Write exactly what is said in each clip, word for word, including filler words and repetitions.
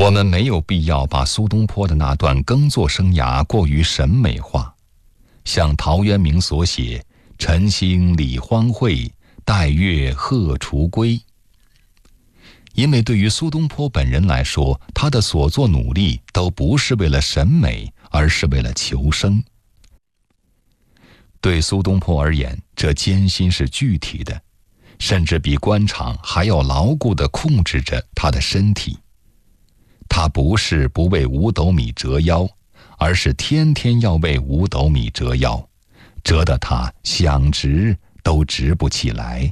我们没有必要把苏东坡的那段耕作生涯过于审美化，像陶渊明所写“晨兴理荒秽，带月荷锄归”。因为对于苏东坡本人来说，他的所作努力都不是为了审美，而是为了求生。对苏东坡而言，这艰辛是具体的，甚至比官场还要牢固地控制着他的身体。他不是不为五斗米折腰，而是天天要为五斗米折腰，折得他想直都直不起来。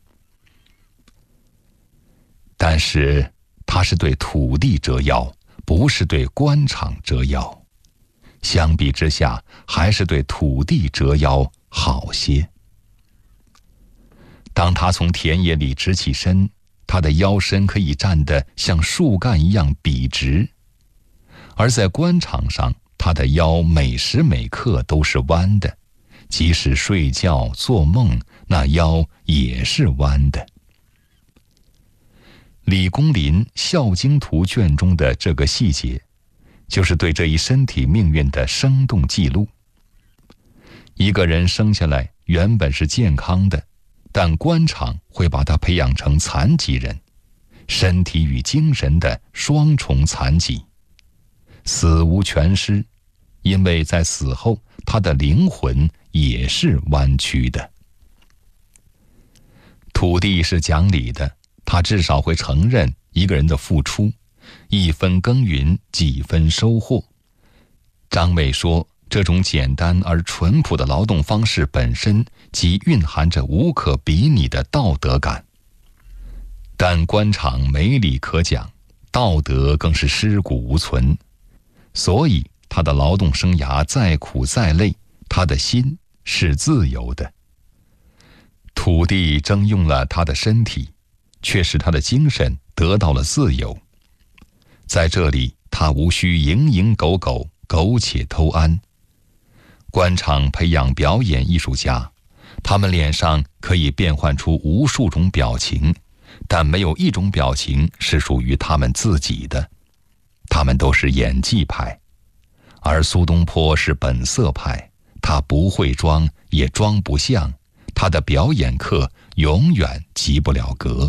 但是他是对土地折腰，不是对官场折腰。相比之下，还是对土地折腰好些。当他从田野里直起身，他的腰身可以站得像树干一样笔直，而在官场上，他的腰每时每刻都是弯的，即使睡觉做梦，那腰也是弯的。李公麟《孝经图》卷中的这个细节，就是对这一身体命运的生动记录。一个人生下来原本是健康的，但官场会把他培养成残疾人，身体与精神的双重残疾，死无全尸，因为在死后他的灵魂也是弯曲的。土地是讲理的，他至少会承认一个人的付出，一分耕耘几分收获。张伟说，这种简单而淳朴的劳动方式本身即蕴含着无可比拟的道德感。但官场没理可讲，道德更是尸骨无存，所以他的劳动生涯再苦再累，他的心是自由的。土地征用了他的身体，却使他的精神得到了自由。在这里，他无需蝇营狗苟，苟且偷安。官场培养表演艺术家，他们脸上可以变换出无数种表情，但没有一种表情是属于他们自己的，他们都是演技派。而苏东坡是本色派，他不会装，也装不像，他的表演课永远及不了格。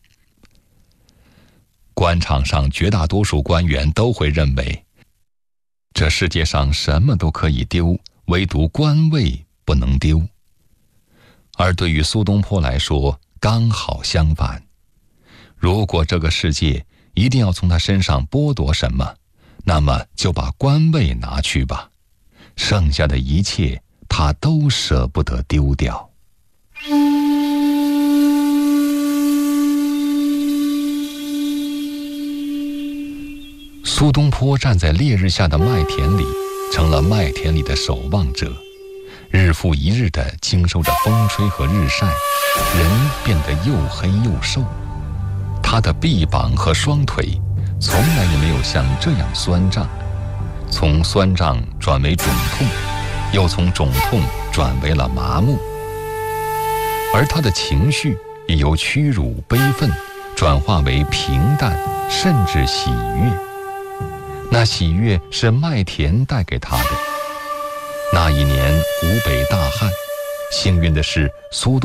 官场上绝大多数官员都会认为，这世界上什么都可以丢，唯独官位不能丢。而对于苏东坡来说，刚好相反。如果这个世界一定要从他身上剥夺什么，那么就把官位拿去吧，剩下的一切他都舍不得丢掉。苏东坡站在烈日下的麦田里，成了麦田里的守望者，日复一日地经受着风吹和日晒，人变得又黑又瘦。他的臂膀和双腿从来也没有像这样酸胀，从酸胀转为肿痛，又从肿痛转为了麻木。而他的情绪也由屈辱悲愤转化为平淡，甚至喜悦。那喜悦是麦田带给他的。那一年湖北大旱，幸运的是苏东